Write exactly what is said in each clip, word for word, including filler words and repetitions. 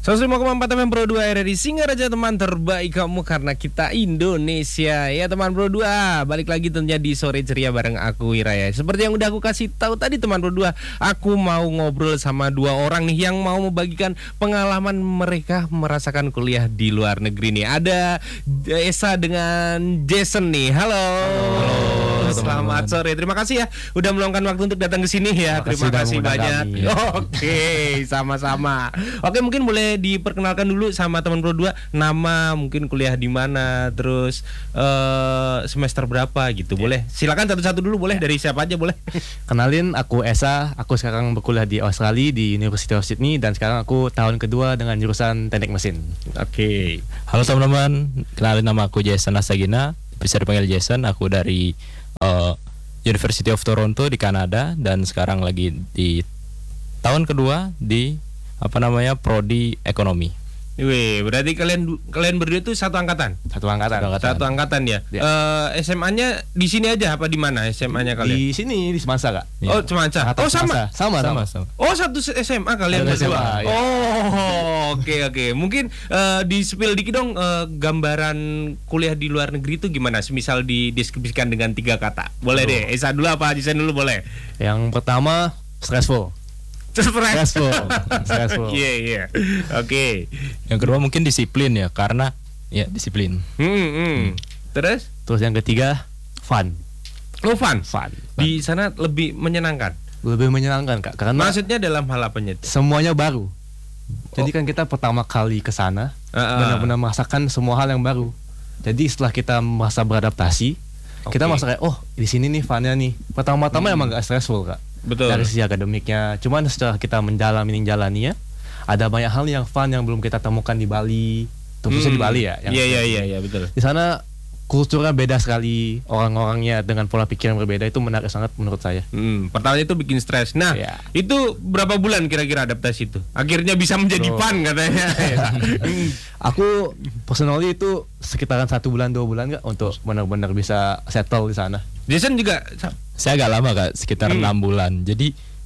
seratus lima koma empat F M Pro dua R R I Singaraja, teman terbaik kamu karena kita Indonesia. Ya teman Pro dua, balik lagi tentunya di sore ceria bareng aku Wiraya. Seperti yang udah aku kasih tahu tadi teman Pro dua, aku mau ngobrol sama dua orang nih yang mau membagikan pengalaman mereka merasakan kuliah di luar negeri nih. Ada Esa dengan Jason nih. Halo. Halo. Selamat sore. Terima kasih ya udah meluangkan waktu untuk datang ke sini ya. Terima kasih banyak. Oke, sama-sama. Oke, mungkin boleh diperkenalkan dulu sama teman Pro dua, nama, mungkin kuliah di mana, terus uh, semester berapa gitu. Boleh. Silakan satu-satu dulu boleh, dari siapa aja boleh. Kenalin, aku Esa. Aku sekarang berkuliah di Australia di University of Sydney dan sekarang aku tahun kedua dengan jurusan Teknik Mesin. Oke. Halo teman-teman, kenalin nama aku Jason Asagina. Bisa dipanggil Jason. Aku dari uh, University of Toronto di Kanada dan sekarang lagi di tahun kedua di apa namanya prodi ekonomi. Wih, berarti kalian kalian berdua itu satu angkatan. Satu angkatan. Satu angkatan, satu angkatan ya. Ya. Uh, S M A-nya di sini aja apa di mana S M A-nya kalian? Di sini di Semansa, Kak. Oh, Semansa. Oh, sama. Sama, sama. sama. Oh, satu S M A kalian Satu berdua. S M A, ya. Oh, oke oke. Mungkin uh, di spill dikit dong uh, gambaran kuliah di luar negeri itu gimana? Semisal dideskripsikan dengan tiga kata. Boleh Aduh. deh. Esa dulu apa Jason dulu boleh? Yang pertama stressful. Stressful. Stressful. Iya, iya. Oke. Yang kedua mungkin disiplin ya, karena ya disiplin. Hmm, hmm. Terus? Terus yang ketiga fun. Oh, fun. Fun. Di sana lebih menyenangkan. Lebih menyenangkan, Kak, karena Maksudnya dalam hal apanya itu? semuanya baru. Jadi Oh. kan kita pertama kali ke sana Uh-uh. benar-benar merasakan semua hal yang baru. Jadi setelah kita masa beradaptasi, kita Oke. merasa kayak oh di sini nih funnya nih. Pertama-tama Hmm. emang gak stressful, Kak. Betul. Dari sisi akademiknya. Cuman setelah kita menjalani jalaninya, ada banyak hal yang fun yang belum kita temukan di Bali. Terusnya Hmm. di Bali ya. yang- Iya, iya, iya, iya, betul. Di sana kulturnya beda sekali, orang-orangnya dengan pola pikir yang berbeda, itu menarik sangat menurut saya. Hmm, pertama itu bikin stres. Nah, Iya. itu berapa bulan kira-kira adaptasi itu? Akhirnya bisa menjadi Oh. fun katanya. Aku personally itu sekitaran satu bulan dua bulan nggak untuk benar-benar bisa settle di sana. Jason juga. Saya agak lama Kak, sekitar Hmm. enam bulan. Jadi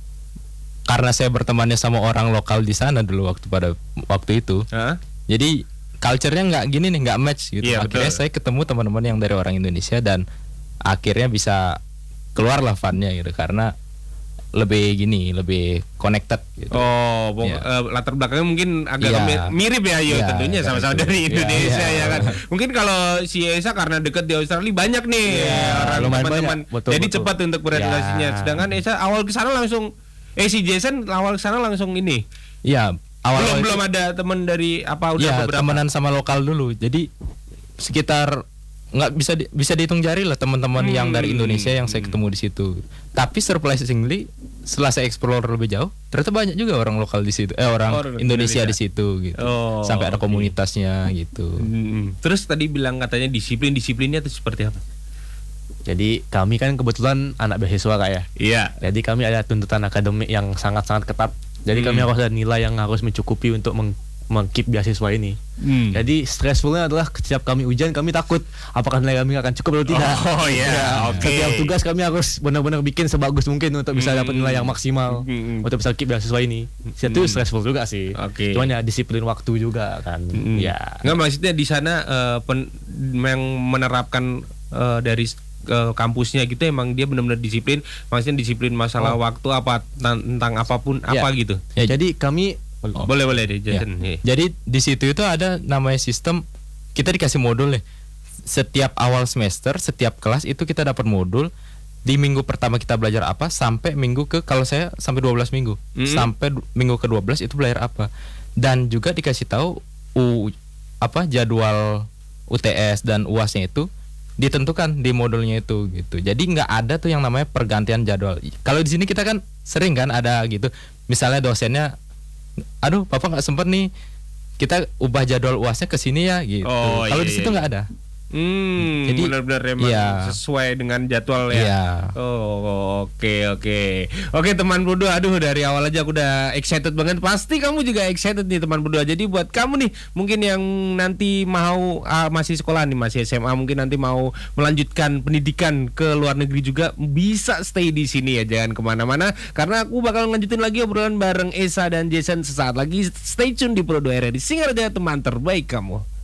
karena saya bertemannya sama orang lokal di sana dulu waktu pada waktu itu. Hah? Jadi culture-nya nggak gini nih, nggak match gitu. Iya, Akhirnya betul. saya ketemu teman-teman yang dari orang Indonesia dan akhirnya bisa keluarlah fun-nya gitu karena lebih gini, lebih connected gitu. Oh, pok- Iya. eh, latar belakangnya mungkin agak Iya. mi- mirip ya, yo Iya, tentunya kayak sama-sama gitu. dari Iya, Indonesia iya. ya kan. Mungkin kalau si Esa karena dekat di Australia banyak nih Iya, orang lumayan teman-teman. banyak. Betul, Jadi betul. cepat untuk beradaptasinya. Ya. Sedangkan Esa awal ke sana langsung eh si Jason awal ke sana langsung ini. Iya, Belum awal-awal belum itu- ada teman dari apa udah ya beberapa. temenan sama lokal dulu. Jadi sekitar nggak bisa di- bisa dihitung jari lah teman-teman yang dari Hmm. Indonesia yang saya ketemu di situ. Tapi surprisingly setelah saya explore lebih jauh, ternyata banyak juga orang lokal di situ. Eh orang Orang Indonesia, Indonesia. di situ gitu. Oh, Sampai ada oke. komunitasnya gitu. Hmm. Terus tadi bilang katanya disiplin, disiplinnya itu seperti apa? Jadi kami kan kebetulan anak beasiswa, Kak, ya. Iya. Jadi kami ada tuntutan akademik yang sangat-sangat ketat. Jadi kami Hmm. harus ada nilai yang harus mencukupi untuk meng mengkeep beasiswa ini. Hmm. Jadi stressfulnya adalah setiap kami ujian kami takut apakah nilai kami akan cukup atau tidak. Oh iya, Ya, oke. Setiap tugas kami harus benar-benar bikin sebagus mungkin untuk bisa Hmm. dapat nilai yang maksimal Hmm. untuk bisa keep beasiswa ini. Itu Hmm. stressful juga sih. Oke. Cuman ya disiplin waktu juga kan. Mm-mm. Ya. Nggak, maksudnya di sana eh, pen, yang menerapkan eh, dari eh, kampusnya gitu emang dia benar-benar disiplin. Maksudnya disiplin masalah Oh. waktu apa tan- tentang apapun Ya. apa gitu. Ya, Jadi kami Boleh boleh deh Ya. Jason. Iya. Jadi di situ itu ada namanya sistem, kita dikasih modul nih. Setiap awal semester, setiap kelas itu kita dapat modul. Di minggu pertama kita belajar apa sampai minggu ke, kalau saya sampai dua belas minggu. Mm-mm. Sampai du- minggu ke dua belas itu belajar apa. Dan juga dikasih tahu u apa jadwal U T S dan U A S-nya itu ditentukan di modulnya itu gitu. Jadi nggak ada tuh yang namanya pergantian jadwal. Kalau di sini kita kan sering kan ada gitu. Misalnya dosennya, aduh papa nggak sempet nih, kita ubah jadwal U A S-nya ke sini ya gitu. Oh, Kalau iya, di situ iya, nggak ada. Hmm, Jadi, benar-benar emang iya. sesuai dengan jadwal ya. Iya. Oh, oke oke. Oke teman berdua, aduh dari awal aja aku udah excited banget. Pasti kamu juga excited nih teman berdua. Jadi buat kamu nih, mungkin yang nanti mau ah, masih sekolah nih, masih S M A, mungkin nanti mau melanjutkan pendidikan ke luar negeri juga bisa stay di sini ya, jangan kemana-mana. Karena aku bakal lanjutin lagi obrolan bareng Esa dan Jason sesaat lagi. Stay tune di Pro dua R R I Singaraja, teman terbaik kamu.